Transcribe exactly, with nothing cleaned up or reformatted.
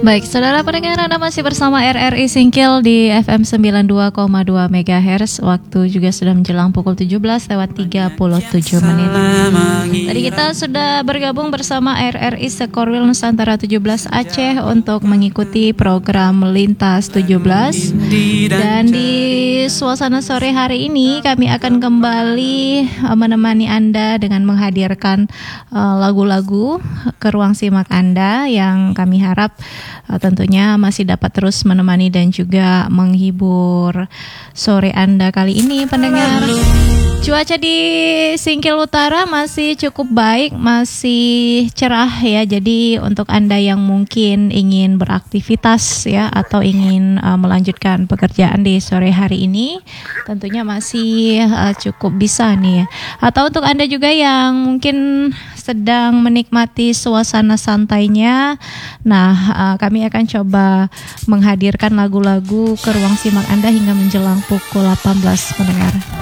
Baik, saudara pendengar, Anda masih bersama R R I Singkil di F M sembilan puluh dua koma dua megahertz. Waktu juga sudah menjelang pukul tujuh belas lewat tiga puluh tujuh menit. Tadi kita sudah bergabung bersama R R I Sekorwil Nusantara tujuh belas Aceh untuk mengikuti program Lintas tujuh belas. Dan di suasana sore hari ini kami akan kembali menemani Anda dengan menghadirkan uh, lagu-lagu ke ruang simak Anda yang kami harap uh, tentunya masih dapat terus menemani dan juga menghibur sore Anda kali ini, pendengar. Cuaca di Singkil Utara masih cukup baik, masih cerah ya. Jadi untuk Anda yang mungkin ingin beraktivitas ya atau ingin uh, melanjutkan pekerjaan di sore hari ini, tentunya masih uh, cukup bisa nih. Atau untuk Anda juga yang mungkin sedang menikmati suasana santainya, nah uh, kami akan coba menghadirkan lagu-lagu ke ruang simak Anda hingga menjelang pukul delapan belas, pendengar.